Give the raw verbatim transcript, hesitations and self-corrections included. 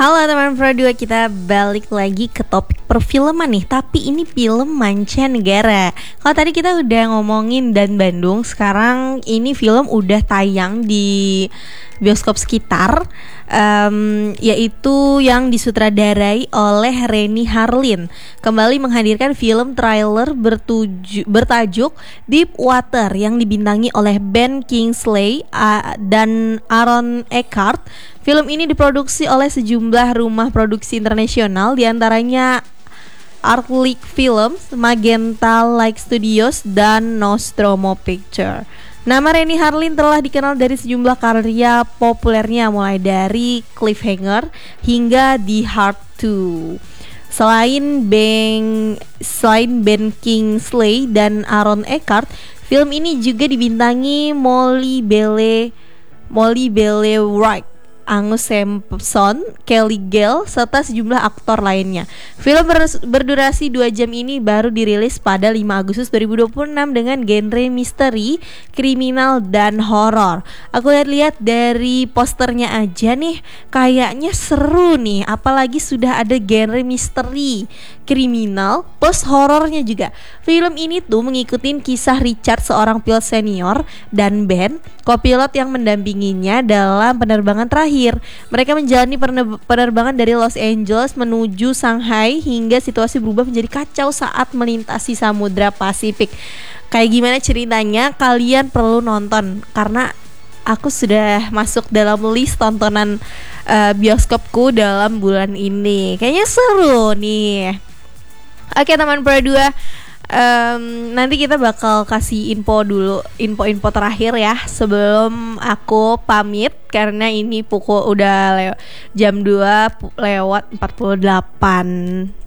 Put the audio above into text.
Halo teman Pro dua, kita balik lagi ke topik perfilman nih. Tapi ini film mancanegara. Kalau tadi kita udah ngomongin Dan Bandung, sekarang ini film udah tayang di bioskop sekitar, um, yaitu yang disutradarai oleh Renny Harlin. Kembali menghadirkan film trailer bertuju, bertajuk Deep Water yang dibintangi oleh Ben Kingsley uh, dan Aaron Eckhart. Film ini diproduksi oleh sejumlah rumah produksi internasional, diantaranya Artlick Films, Magenta Like Studios, dan Nostromo Picture. Nama Renny Harlin telah dikenal dari sejumlah karya populernya, mulai dari Cliffhanger hingga The Heart two. Selain Ben, selain Ben Kingsley dan Aaron Eckhart, film ini juga dibintangi Molly Belle, Molly Belle Wright, Angus Sampson, Kelly Gale, serta sejumlah aktor lainnya. Film ber- berdurasi dua jam ini baru dirilis pada lima Agustus dua ribu dua puluh enam dengan genre misteri, kriminal, dan horor. Aku lihat-lihat dari posternya aja nih, kayaknya seru nih. Apalagi sudah ada genre misteri, kriminal, plus horornya juga. Film ini tuh mengikuti kisah Richard, seorang pilot senior, dan Ben, kopilot yang mendampinginya dalam penerbangan terakhir. Mereka menjalani penerbangan dari Los Angeles menuju Shanghai hingga situasi berubah menjadi kacau saat melintasi Samudra Pasifik. Kayak gimana ceritanya? Kalian perlu nonton karena aku sudah masuk dalam list tontonan uh, bioskopku dalam bulan ini. Kayaknya seru nih. Oke teman Pro dua, Um, nanti kita bakal kasih info dulu, info-info terakhir ya sebelum aku pamit, karena ini pukul udah lew- jam dua lewat empat puluh delapan.